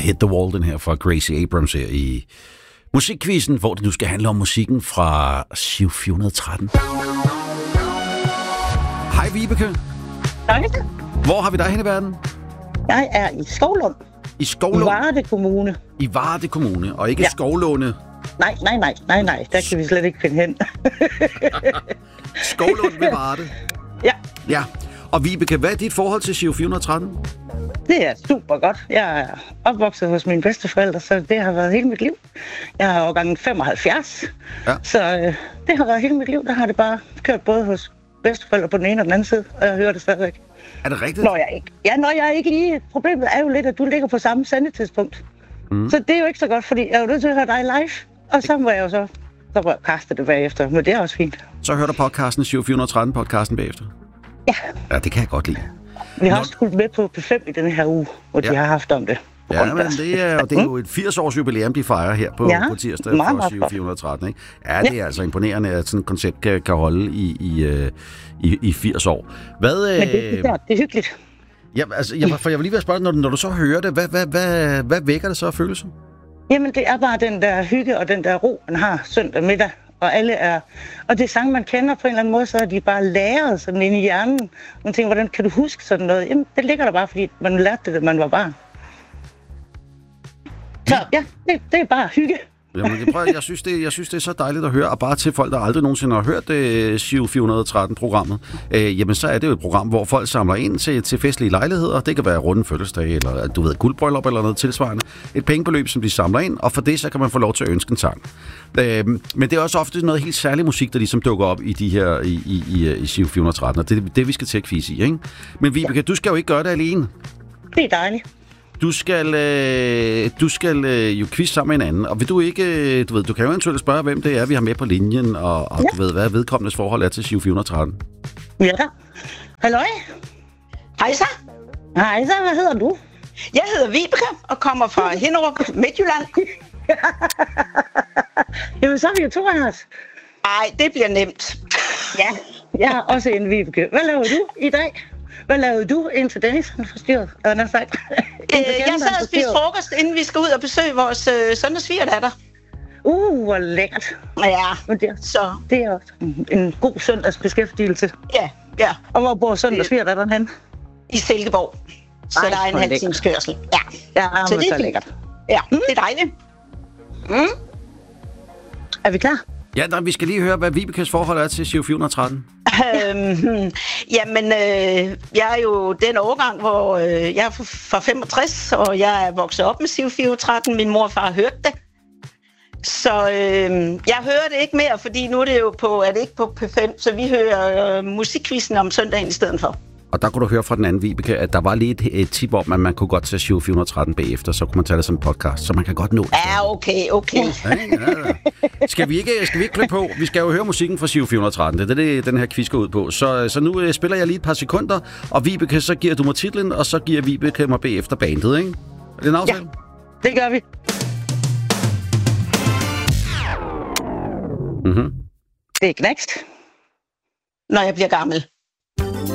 Hit the Wall, den her fra Gracie Abrams her i Musikquizzen, hvor det nu skal handle om musikken fra Giro 413. Hej Vibeke. Hej. Hvor har vi dig hen i verden? Jeg er i Skovlund. I Skovlund? I Varde Kommune. I Varde Kommune, og ikke Skovlunde? Nej. Der kan vi slet ikke finde hen. Skovlund ved Varde? Ja. Ja. Og Vibeke, hvad er dit forhold til Giro 413? Det er super godt. Jeg er opvokset hos mine bedsteforældre, så det har været hele mit liv. Jeg er årgangen 75, så det har været hele mit liv. Der har det bare kørt både hos bedsteforældre på den ene og den anden side, og jeg hører det stadigvæk. Er det rigtigt? Når jeg ikke lige. Problemet er jo lidt, at du ligger på samme sendetidspunkt. Så det er jo ikke så godt, fordi jeg er jo nødt til at høre dig live, og så må jeg jo så må jeg kaste det bagefter, men det er også fint. Så hører du podcasten, Giro 413-podcasten bagefter? Ja. Ja, det kan jeg godt lide. Vi har også skudt med på P5 i denne her uge, hvor de har haft om det. Ja, men det er jo et 80-års jubilæum, de fejrer her på tirsdag for Giro 413, ikke? Ja, det er altså imponerende, at sådan et koncept kan holde i 80 år. Men det er hyggeligt. Ja, altså, jeg vil lige være spørgsmål, når du så hører det, hvad vækker det så af følelser? Jamen, det er bare den der hygge og den der ro, man har søndag middag. Og alle er... Og det er sange, man kender på en eller anden måde, så er de bare læret sådan inde i hjernen. Man tænker, hvordan kan du huske sådan noget? Jamen, det ligger der bare, fordi man lærte det, da man var barn. Så ja, det er bare hygge. Jamen, jeg synes, det er så dejligt at høre, og bare til folk, der aldrig nogensinde har hørt Giro 413-programmet, jamen så er det jo et program, hvor folk samler ind til festlige lejligheder. Det kan være runde fødselsdage, eller du ved, guldbryllup eller noget tilsvarende. Et pengebeløb, som de samler ind, og for det, så kan man få lov til at ønske en sang. Men det er også ofte noget helt særlig musik, der ligesom dukker op i de her i Giro 413, og det er det, vi skal til at quizze i, ikke? Men Vibeke, du skal jo ikke gøre det alene. Det er dejligt. Du skal jo quizze sammen med en anden, og vil du ikke, du kan jo eventuelt spørge, hvem det er, vi har med på linjen, og du ved, hvad vedkommendes forhold er til Giro 413. Ja da. Halløj. Hejsa. Hejsa, hvad hedder du? Jeg hedder Vibeke og kommer fra Hinderup, Midtjylland. Jamen, så er vi jo to af os. Ej, det bliver nemt. Ja, jeg er også en Vibeke. Hvad laver du i dag? Hvad lavede du indtil Dennis han forstyrrede? Jeg sad og spiste frokost, inden vi skal ud og besøge vores søn og svigerdatter. Hvor lækkert. Ja, men det er også en god søndagsbeskæftigelse. Ja. Og hvor bor søn og svigerdatteren hen? I Silkeborg. Så der er en halv times kørsel. Ja, så det er lækkert. Ja, det er dejligt. Er vi klar? Ja, vi skal lige høre, hvad Vibekes forhold er til Giro 413. Jamen, jeg er jo den årgang, hvor jeg er fra 65, og jeg er vokset op med Giro 413. Min mor og far hørte det. Så jeg hører det ikke mere, fordi nu er det jo er det ikke på P5, så vi hører musikquizzen om søndagen i stedet for. Og der kunne du høre fra den anden Vibeke, at der var lige et tip om, at man kunne godt tage Giro 413 bagefter, så kunne man tage det som en podcast, så man kan godt nå det. Ja, okay. Ja. Skal vi ikke klippe på? Vi skal jo høre musikken fra Giro 413, det er det, den her quiz går ud på. Så nu spiller jeg lige et par sekunder, og Vibeke, så giver du mig titlen, og så giver Vibeke mig bagefter bandet, ikke? Er det en aftale? Ja, det gør vi. Mhm. Det er Knækst. Når jeg bliver gammel.